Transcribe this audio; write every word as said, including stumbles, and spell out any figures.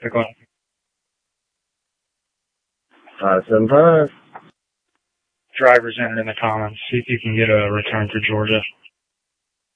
Pick one. Five seven five. Drivers entered in the comments. See if you can get a return for Georgia.